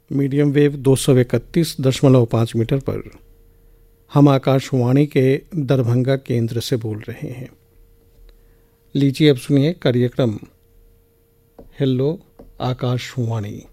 Medium wave 231.5 metre पर। हम आकाशवाणी के दरभंगा केंद्र से बोल रहे हैं। लीजिए अब सुनिए कार्यक्रम हेलो आकाशवाणी।